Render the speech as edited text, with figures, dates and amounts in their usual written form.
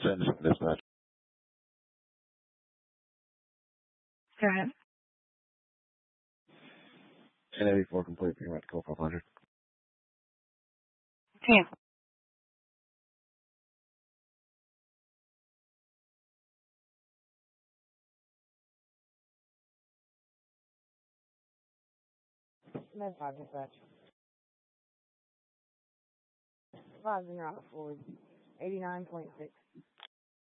Anderson Dispatch. 1084 complete. You're right to call 500. Okay. Med 5 dispatch. 5 Forward. 89.6.